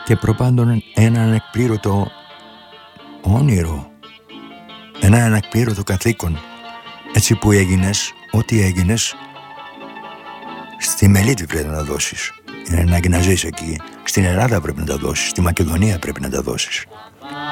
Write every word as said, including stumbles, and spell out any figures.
και προπάντων ένα ανεκπλήρωτο όνειρο, ένα ανεκπλήρωτο καθήκον, έτσι που έγινες, ό,τι έγινες, στη Μελίτη πρέπει να τα δώσεις. Είναι ανάγκη να ζεις εκεί. Στην Ελλάδα πρέπει να τα δώσεις, στη Μακεδονία πρέπει να τα δώσεις.